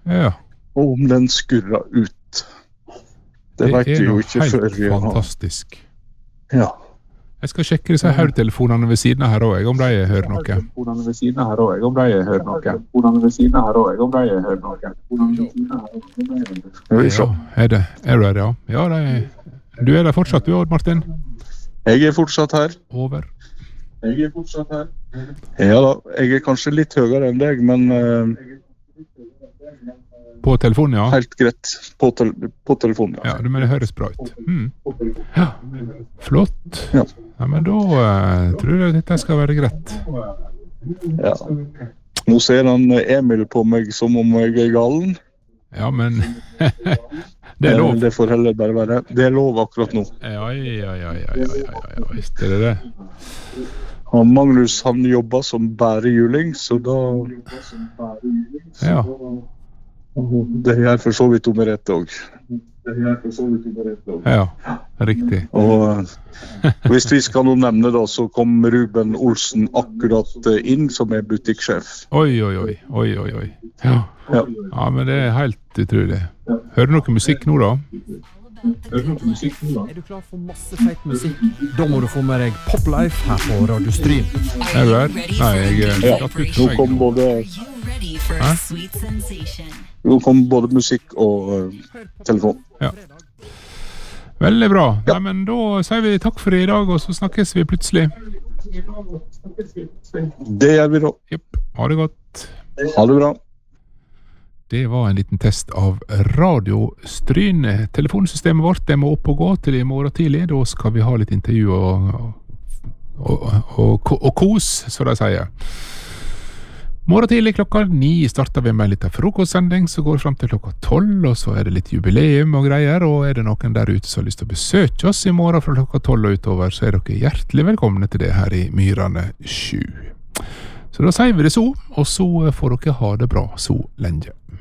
Ja. Og om den skurrer ut. Det vet vi jo ikke før vi har. Fantastisk. Ja. Jeg skal sjekke disse høretelefonene ved siden av her også, om de hører noe. Telefonene ved siden av her også, om de hører noe. Telefonene ved siden av her også, om de hører noe. Ja, er du der, ja? Ja, du er der fortsatt, du, Odd Martin? Jeg er fortsatt her. Over. Jeg er fortsatt her. Ja da, jeg er kanskje litt høyere enn deg, men på telefonen, ja? Helt greit. På telefonen, ja. Ja, men det høres bra ut. Ja, flott. Ja. Ja, men da tror jeg dette skal være greit. Ja. Nå ser han Emil på meg som om jeg er galen. Ja, men det er lov. Det får heller bare være. Det er lov akkurat nå. Ja, visst er det. Og Magnus, han jobber som bærehjuling, så da... Ja. Det gjør for så vidt Merete også. Ja, riktig. Og hvis vi skal nå nevne da, så kom Ruben Olsen akkurat inn som er butikksjef. Oi. Ja, men det er helt utrolig. Hører du noe musikk nå da? Er du klar for masse feit musikk? Da må du få med deg Poplife her på Radio Stryn. Er du her? Nei, nå kom både musikk og telefon. Ja. Veldig bra. Ja. Nei, men da sier vi takk for i dag, og så snakkes vi plutselig. Det gjør vi da. Jepp, ha det godt. Ha det bra. Det var en liten test av Radio Stryn. Telefonsystemet vårt, det må opp og gå til i morgen tidlig. Da skal vi ha litt intervju og kos, så de sier. Morgen tidlig klokka 9 starter vi med en liten frokostsending som går frem til klokka 12, og så er det litt jubileum og greier, og er det noen der ute som har lyst til å besøke oss i morgen fra klokka 12 og utover, så er dere hjertelig velkomne til det her i Myrane 7. Så da sier vi det så, og så får dere ha det bra så lenge.